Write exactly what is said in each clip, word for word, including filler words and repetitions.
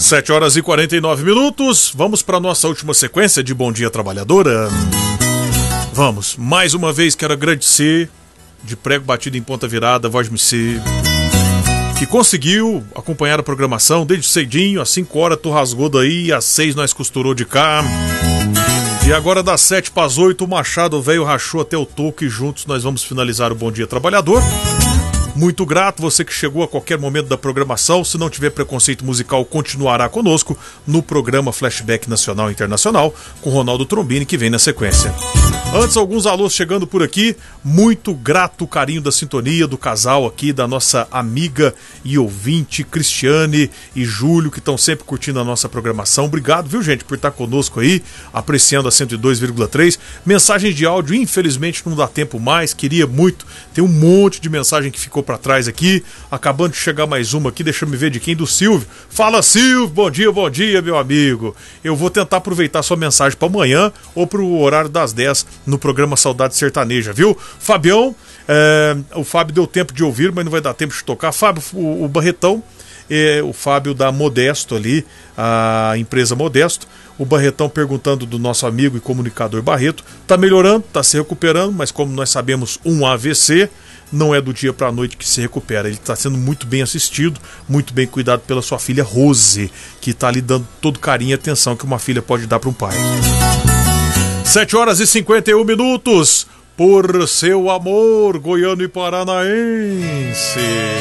sete horas e quarenta e nove minutos. Vamos para nossa última sequência de Bom Dia Trabalhadora. Vamos, mais uma vez quero agradecer, de prego batido em ponta virada, Voz M C, que conseguiu acompanhar a programação desde cedinho, às cinco horas tu rasgou daí, às seis nós costurou de cá. E agora das sete para as oito o Machado velho rachou até o toco e juntos nós vamos finalizar o Bom Dia Trabalhador. Muito grato você que chegou a qualquer momento da programação. Se não tiver preconceito musical, continuará conosco no programa Flashback Nacional e Internacional com Ronaldo Trombini, que vem na sequência. Antes, alguns alôs chegando por aqui. Muito grato o carinho da sintonia do casal aqui, da nossa amiga e ouvinte Cristiane e Júlio, que estão sempre curtindo a nossa programação. Obrigado, viu, gente, por estar conosco aí, apreciando a cento e dois vírgula três. Mensagens de áudio, infelizmente não dá tempo mais, queria muito. Tem um monte de mensagem que ficou para trás aqui. Acabando de chegar mais uma aqui, deixa eu me ver de quem, do Silvio. Fala, Silvio, bom dia, bom dia, meu amigo. Eu vou tentar aproveitar sua mensagem para amanhã ou para o horário das dez no programa Saudade Sertaneja, viu? Fabião, é, o Fábio deu tempo de ouvir, mas não vai dar tempo de tocar. Fábio, o, o Barretão, é, o Fábio da Modesto ali, a empresa Modesto. O Barretão perguntando do nosso amigo e comunicador Barreto. Tá melhorando, tá se recuperando, mas como nós sabemos, um A V C não é do dia para a noite que se recupera. Ele está sendo muito bem assistido, muito bem cuidado pela sua filha Rose, que está lhe dando todo carinho e atenção que uma filha pode dar para um pai. sete horas e cinquenta e um minutos. Por seu amor, goiano e paranaense.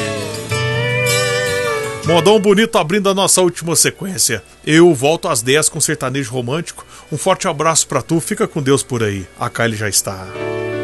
Modão bonito abrindo a nossa última sequência. Eu volto às dez com sertanejo romântico. Um forte abraço pra tu, fica com Deus por aí. A Kylie já está.